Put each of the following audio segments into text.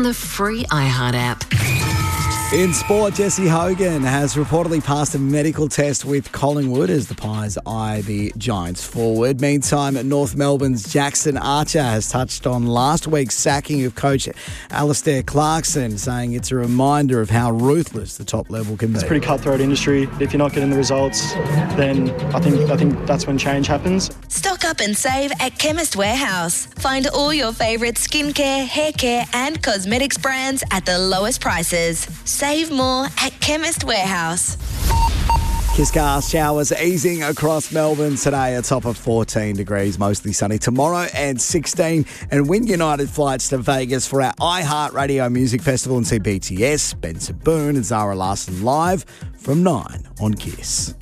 The free iHeart app. In sport, Jesse Hogan has reportedly passed a medical test with Collingwood as the Pies eye the Giants forward. Meantime, North Melbourne's Jackson Archer has touched on last week's sacking of coach Alistair Clarkson, saying it's a reminder of how ruthless the top level can be. It's a pretty cutthroat industry. If you're not getting the results, then I think that's when change happens. Stock up and save at Chemist Warehouse. Find all your favourite skincare, hair care and cosmetics brands at the lowest prices. Save more at Chemist Warehouse. Kiss-cast showers easing across Melbourne today, a top of 14 degrees, mostly sunny. Tomorrow and 16, and win United flights to Vegas for our iHeartRadio Music Festival and see BTS, Benson Boone and Zara Larsson live from 9 on Kiss.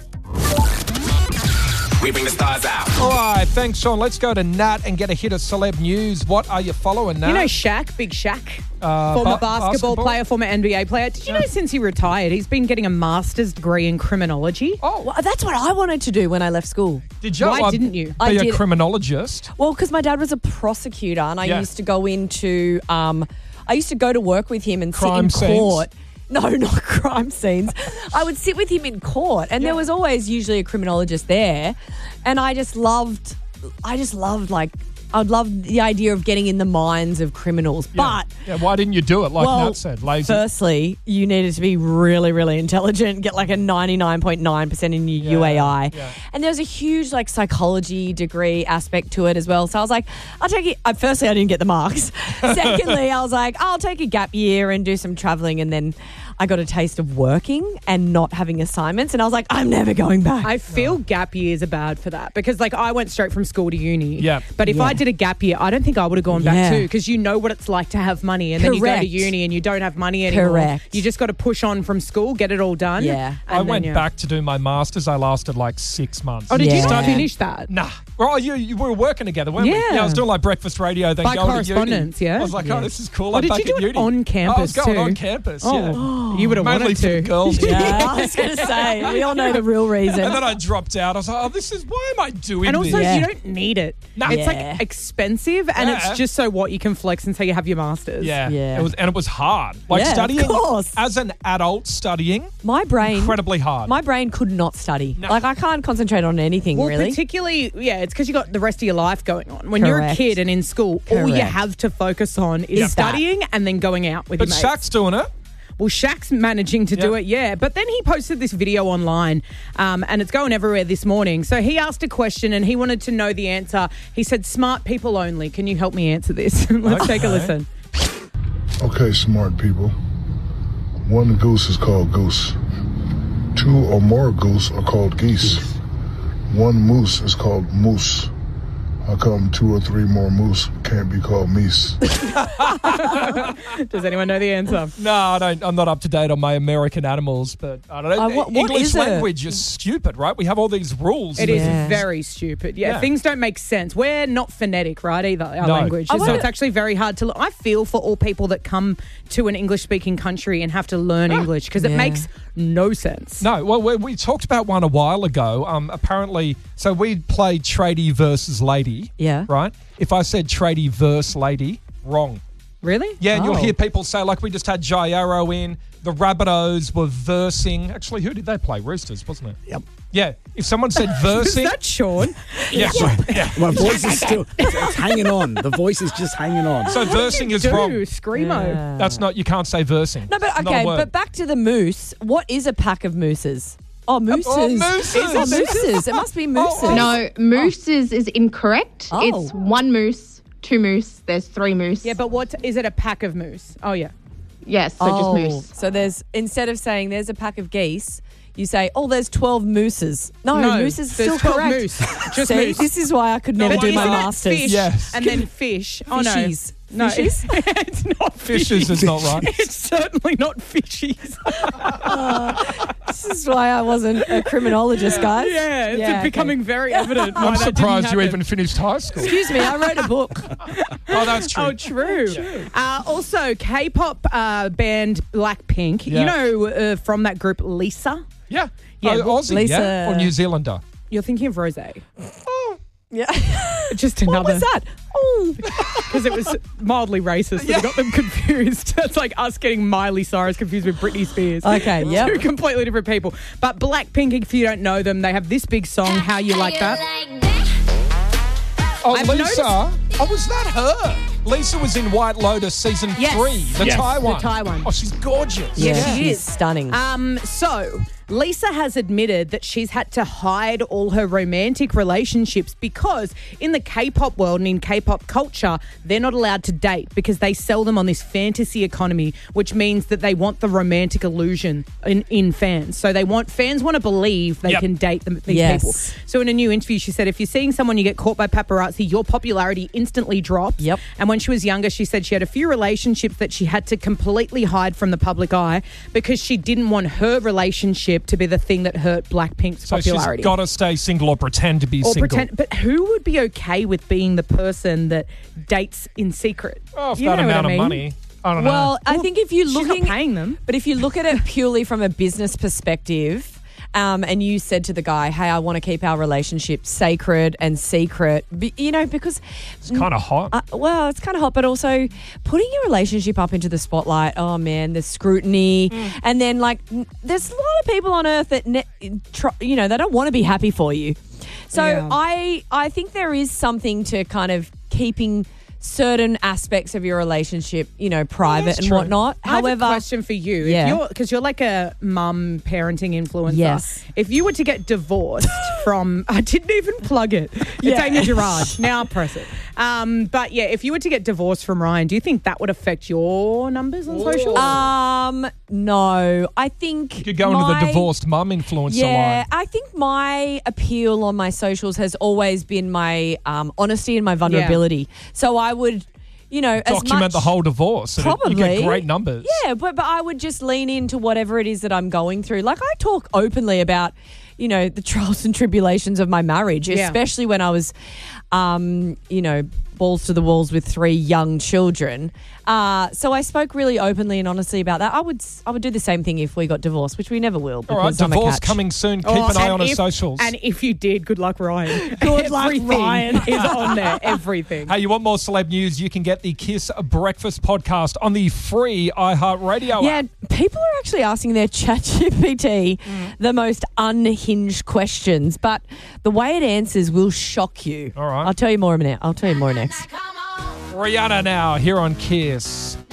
We bring the stars out. All right, thanks, Sean. Let's go to Nat and get a hit of celeb news. What are you following, Nat? You know Shaq, Big Shaq, former basketball player, former NBA player. Did you know since he retired, he's been getting a master's degree in criminology? Oh, Well, that's what I wanted to do when I left school. did you? Why didn't you? Be I a did. criminologist. Well, because my dad was a prosecutor and I Yeah. used to go into, I used to go to work with him and Crime sit in scenes? court. No, not crime scenes. I would sit with him in court and there was always usually a criminologist there. And I loved the idea of getting in the minds of criminals. But Yeah, why didn't you do it like well, Nat said? Lazy. firstly, you needed to be really, really intelligent, get like a 99.9% in your UAI. yeah. And there was a huge like psychology degree aspect to it as well. So I was like, I'll take it. Firstly, I didn't get the marks. Secondly, I was like, I'll take a gap year and do some traveling. And then I got a taste of working and not having assignments. And I was like, I'm never going back. I feel gap years are bad for that because, like, I went straight from school to uni. Yeah. But if I did a gap year, I don't think I would have gone back Yeah. too because you know what it's like to have money and then you go to Correct. uni and you don't have money anymore. Correct. You just got to push on from school, get it all done. Yeah. and I then, went yeah. back to do my master's. I lasted like 6 months. Oh, did you Yeah. not finish that? Nah. Well, you were working together, weren't we? Yeah. Yeah, I was doing like breakfast radio, then By going correspondence, to uni. yeah? I was like, oh, this is cool. Oh, I'm did back you do at it uni. on campus I was going too? on campus, Oh, yeah. you would have Mainly wanted for the to. girls. Yeah, I was going to say, we all know the real reason. And then I dropped out. I was like, why am I doing And also, this? you don't need it. No. It's Yeah. like expensive, and Yeah. it's just so what you can flex until you have your masters. Yeah. Yeah. It was hard. Like Yeah, of studying course. as an adult studying, My brain, incredibly hard. my brain could not study. No. Like I can't concentrate on anything Well, really. particularly, it's because you got the rest of your life going on. When you're a Correct. kid and in school, all you Correct. have to focus on is Is that. studying and then going out with but your mates. Shaq's doing it. Well, Shaq's managing to do Yeah. it, But then he posted this video online and it's going everywhere this morning. So he asked a question and he wanted to know the answer. He said, smart people only. Can you help me answer this? Let's take a Okay. listen. Okay, smart people. One goose is called goose. Two or more goose are called geese. One moose is called moose. How come two or three more moose can't be called meese? Does anyone know the answer? No, I don't. I'm not up to date on my American animals, but I don't know. what English is it? language is stupid, right? We have all these rules. It is Yeah. very stupid. Yeah. Things don't make sense. We're not phonetic, right, either, our No. language. I So wonder- it's actually very hard to I feel for all people that come to an English-speaking country and have to learn English because it Yeah. makes no sense. No, well, we talked about one a while ago. Apparently, so we played tradie versus lady. Yeah. Right? If I said tradie versus lady, wrong. Really? Yeah, and you'll Oh. hear people say, like, we just had Jairo in, the Rabbitohs were versing. Actually, who did they play? Roosters, wasn't it? Yep. Yeah. If someone said Is versing. that Sean? yeah. yeah. My voice is still it's hanging on. The voice is just hanging on. So versing is Dude, wrong. Screamo. That's not, you can't say versing. No, but Not a okay, word. but back to the moose. What is a pack of mooses? Oh, mooses. mooses. Is it mooses? It must be mooses. No, mooses is incorrect. Oh. It's one moose, two moose, there's three moose. Yeah, but what is it? A pack of moose? Oh yeah. Yes, so just moose. So there's, instead of saying there's a pack of geese, you say, oh, there's 12 mooses. No, No, moose is there's still 12 correct. moose. Just See, moose. this is why I could never But do my isn't it masters. Fish Yes. and then fish. Oh no. Fishies. No, Fishes? it's not Fishes is not right. It's certainly not fishies. This is why I wasn't a criminologist, guys. Yeah, it's okay. becoming very evident. why I'm that didn't surprised you happen. even finished high school. Excuse me, I wrote a book. Oh, that's true. Oh, true. Also, K-pop band Blackpink. Yeah. You know from that group Lisa. Yeah. Yeah, Oh, Aussie, Lisa- yeah? Or New Zealander. You're thinking of Rosé. Yeah. Just What another. was that? Oh. Because it was mildly racist. So they got them confused. That's like us getting Miley Cyrus confused with Britney Spears. Okay, yep. Two completely different people. But Blackpink, if you don't know them, they have this big song, How You Like That. Oh, I've Lisa. noticed- Oh, was that her? Lisa was in White Lotus season 3, the Yes. Thai one. The Thai one. Oh, she's gorgeous. Yes, she she's is. stunning. So Lisa has admitted that she's had to hide all her romantic relationships because in the K-pop world and in K-pop culture, they're not allowed to date because they sell them on this fantasy economy, which means that they want the romantic illusion in fans. So fans want to believe they Yep. can date these Yes. people. So in a new interview, she said, if you're seeing someone you get caught by paparazzi, your popularity instantly drops. Yep. And when she was younger, she said she had a few relationships that she had to completely hide from the public eye because she didn't want her relationship to be the thing that hurt Blackpink's So popularity. she's got to stay single or pretend to be or single. pretend, but who would be okay with being the person that dates in secret? Oh, for You that know what amount I mean? of money. I don't know. Well, I think if you're She's not looking paying them. But if you look at it purely from a business perspective, and you said to the guy, hey, I want to keep our relationship sacred and secret, because It's kind of hot. well, it's kind of hot, but also putting your relationship up into the spotlight. Oh man, there's scrutiny, and then there's a lot of people on earth that they don't want to be happy for you. So Yeah. I think there is something to kind of keeping certain aspects of your relationship, private that's and true. whatnot. I have However, a question for you. Yeah. Because you're like a mum parenting influencer. Yes. If you were to get divorced from, I didn't even plug it. It's Amy Gerard. Now press it. But yeah, if you were to get divorced from Ryan, do you think that would affect your numbers on socials? no, I think you could go into the divorced mum influencer Yeah, line. I think my appeal on my socials has always been my honesty and my vulnerability. So I would, as Document much, the whole divorce. and Probably. You get great numbers. Yeah, but I would just lean into whatever it is that I'm going through. Like I talk openly about, the trials and tribulations of my marriage, Yeah. especially when I was, balls to the walls with 3 young children. So I spoke really openly and honestly about that. I would do the same thing if we got divorced, which we never will. All right, Because I'm a divorce catch. coming soon. Keep an eye on her socials. And if you did, good luck, Ryan. Good luck, Everything Ryan. is on there. Everything. Hey, you want more celeb news? You can get the Kiss Breakfast podcast on the free iHeartRadio Yeah, app. people are actually asking their ChatGPT the most unhinged questions, but the way it answers will shock you. All right. I'll tell you more in a minute. I'll tell you more next. Rihanna now here on Kiss.